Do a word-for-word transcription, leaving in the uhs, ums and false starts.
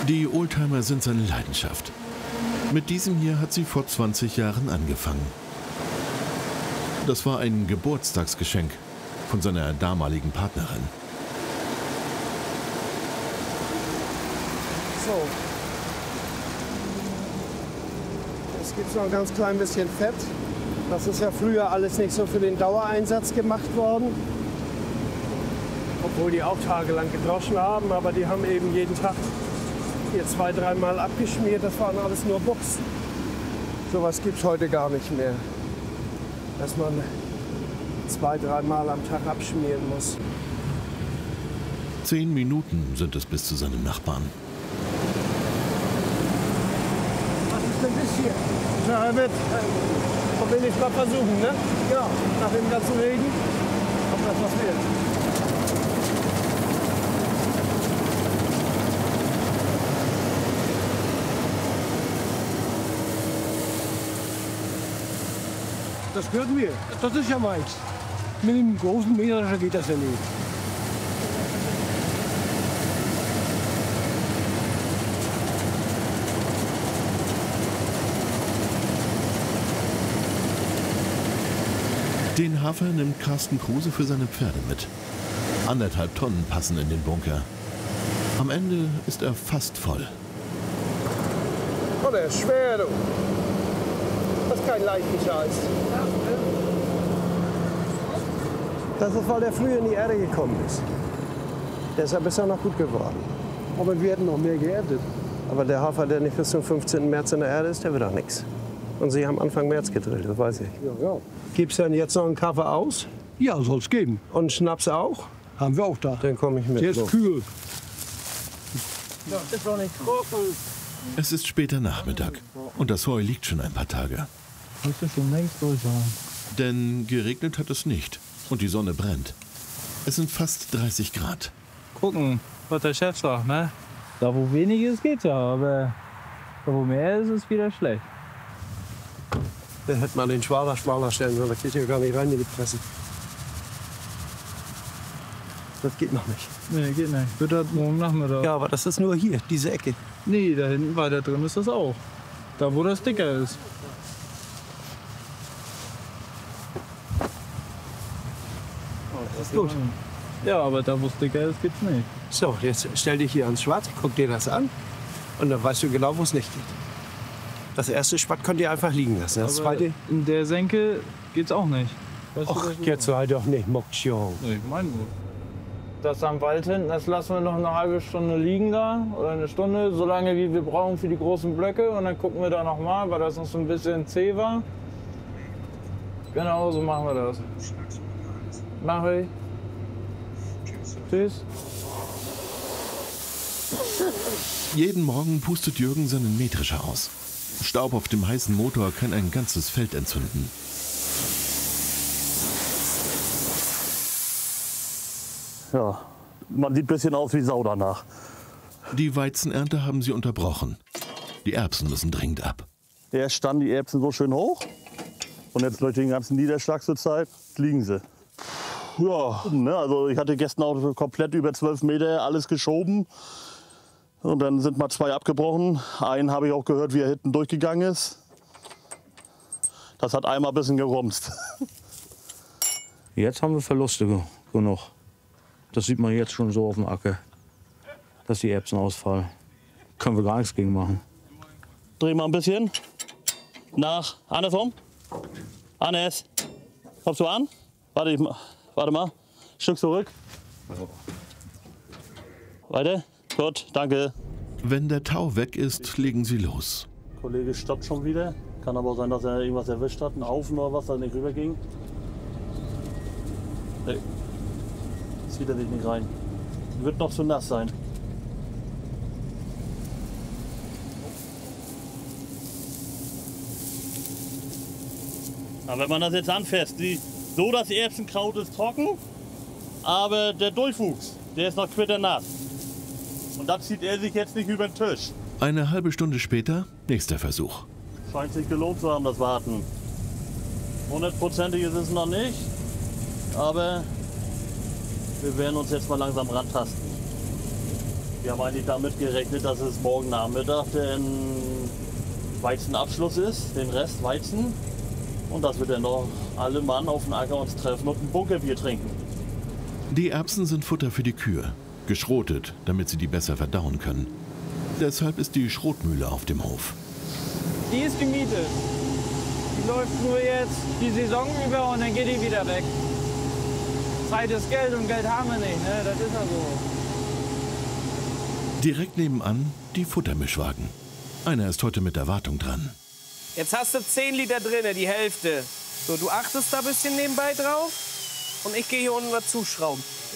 Die Oldtimer sind seine Leidenschaft. Mit diesem hier hat sie vor zwanzig Jahren angefangen. Das war ein Geburtstagsgeschenk von seiner damaligen Partnerin. So. Es gibt noch ein ganz klein bisschen Fett. Das ist ja früher alles nicht so für den Dauereinsatz gemacht worden. Obwohl die auch tagelang gedroschen haben, aber die haben eben jeden Tag hier zwei, dreimal abgeschmiert. Das waren alles nur Buchs. Sowas gibt es heute gar nicht mehr. Dass man zwei, dreimal am Tag abschmieren muss. Zehn Minuten sind es bis zu seinem Nachbarn. Was ist denn das hier? Na, Herr Witt, äh, will ich mal versuchen, ne? Ja, nach dem ganzen Regen, ob das was wird. Das gehört mir. Das ist ja meins. Mit dem großen Mähdrescher geht das ja nicht. Den Hafer nimmt Carsten Kruse für seine Pferde mit. Anderthalb Tonnen passen in den Bunker. Am Ende ist er fast voll. Oh, der ist schwer, du. Das ist kein leichter Scheiß. Das ist, weil der früher in die Erde gekommen ist. Deshalb ist er noch gut geworden. Aber wir hätten noch mehr geerntet. Aber der Hafer, der nicht bis zum fünfzehnten März in der Erde ist, der wird auch nichts. Und Sie haben Anfang März gedrillt, das weiß ich. Ja, ja. Gibt es denn jetzt noch einen Kaffee aus? Ja, soll es geben. Und Schnaps auch? Haben wir auch da. Dann komme ich mit. Der ist kühl. Das ist doch nicht trocken. Es ist später Nachmittag und das Heu liegt schon ein paar Tage. Müsste schon längst durch sein. Denn geregnet hat es nicht und die Sonne brennt. Es sind fast dreißig Grad. Gucken, was der Chef sagt, ne? Da wo wenig ist, geht's ja, aber da wo mehr ist, ist wieder schlecht. Da hätte man den Schwaler schmaler stellen sollen, da geht ja gar nicht rein in die Presse. Das geht noch nicht. Nee, geht nicht. Wird das morgen Nachmittag. Ja, aber das ist nur hier, diese Ecke. Nee, da hinten weiter drin ist das auch. Da wo das dicker ist. Das ist gut. Ja, aber da wo es dicker ist, geht's nicht. So, jetzt stell dich hier ans Schwatt, guck dir das an und dann weißt du genau, wo es nicht geht. Das erste Schwatt könnt ihr einfach liegen lassen. Das aber zweite. in der Senke geht's auch nicht. Weißt Ach, du, das jetzt halt doch nicht, Mokcho. Nee, ich meine nur. Das am Wald hinten, das lassen wir noch eine halbe Stunde liegen da oder eine Stunde, so lange wie wir brauchen für die großen Blöcke und dann gucken wir da noch mal, weil das noch so ein bisschen zäh war. Genau, so machen wir das. Mach ich. Tschüss. Jeden Morgen pustet Jürgen seinen Mähdrescher aus. Staub auf dem heißen Motor kann ein ganzes Feld entzünden. Ja, man sieht ein bisschen aus wie Sau danach. Die Weizenernte haben sie unterbrochen. Die Erbsen müssen dringend ab. Erst standen die Erbsen so schön hoch und jetzt durch den ganzen Niederschlag zur Zeit liegen sie. Ja, ne, also ich hatte gestern auch komplett über zwölf Meter alles geschoben. Und dann sind mal zwei abgebrochen. Einen habe ich auch gehört, wie er hinten durchgegangen ist. Das hat einmal ein bisschen gerumst. Jetzt haben wir Verluste genug. Das sieht man jetzt schon so auf dem Acker, dass die Erbsen ausfallen. Können wir gar nichts gegen machen. Dreh mal ein bisschen. Nach. Andersrum. Hannes. Kommst du an? Warte, ich, warte mal. Ein Stück zurück. Weiter. Gut, danke. Wenn der Tau weg ist, legen sie los. Der Kollege stoppt schon wieder. Kann aber auch sein, dass er irgendwas erwischt hat. Ein Haufen oder was, da nicht rüberging. Nee. Zieht er sich nicht rein. Wird noch zu nass sein. Aber wenn man das jetzt anfasst, die, so das Erbsenkraut ist trocken, aber der Durchwuchs, der ist noch quitternass. Und da zieht er sich jetzt nicht über den Tisch. Eine halbe Stunde später, nächster Versuch. Scheint sich gelohnt zu haben, das Warten. Hundertprozentig ist es noch nicht, aber wir werden uns jetzt mal langsam rantasten. Wir haben eigentlich damit gerechnet, dass es morgen Nachmittag der Weizenabschluss ist, den Rest Weizen. Und dass wir dann noch alle Mann auf den Acker uns treffen und ein Bunkerbier trinken. Die Erbsen sind Futter für die Kühe, geschrotet, damit sie die besser verdauen können. Deshalb ist die Schrotmühle auf dem Hof. Die ist gemietet. Die läuft nur jetzt die Saison über und dann geht die wieder weg. Zeit ist Geld und Geld haben wir nicht, ne? Das ist ja so. Direkt nebenan die Futtermischwagen. Einer ist heute mit der Wartung dran. Jetzt hast du zehn Liter drin, die Hälfte. So, du achtest da ein bisschen nebenbei drauf und ich gehe hier unten dazu schrauben.